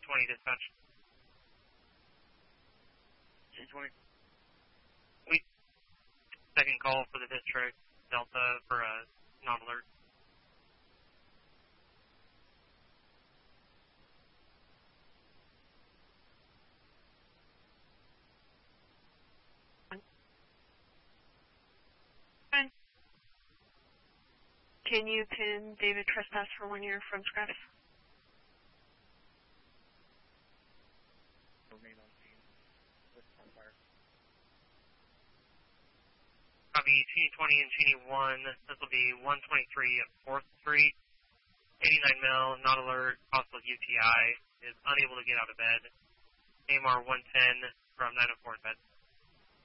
1820 dispatch. 1820. We second call for the district Delta for a non-alert. Can you pin David Trespass for 1 year from scraps? Remain on scene with fire. Copy Cheney 20 and Cheney 1. This will be 123 4th Street. 89 mil, not alert, possible UTI. Is unable to get out of bed. AMR 110 from 904 in bed.